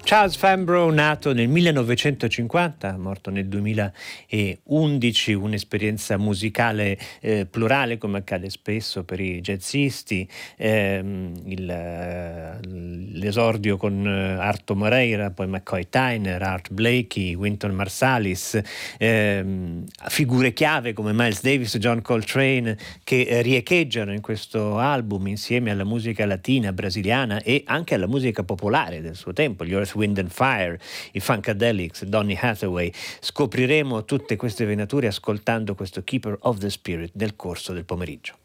Charles Fambrough, nato nel 1950, morto nel 2011, un'esperienza musicale plurale, come accade spesso per i jazzisti. L'esordio con Arto Moreira, poi McCoy Tyner, Art Blakey, Wynton Marsalis, figure chiave come Miles Davis, John Coltrane, che riecheggiano in questo album insieme alla musica latina, brasiliana e anche alla musica popolare del suo tempo, gli Earth, Wind and Fire, i Funkadelics, Donny Hathaway. Scopriremo tutte queste venature ascoltando questo Keeper of the Spirit nel corso del pomeriggio.